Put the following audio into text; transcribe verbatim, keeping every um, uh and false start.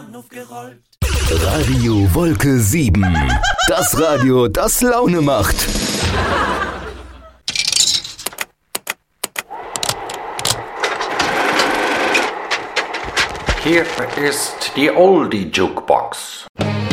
Bahnhof gerollt. Radio Wolke sieben. Das Radio, das Laune macht. Hier ist die Oldie Jukebox.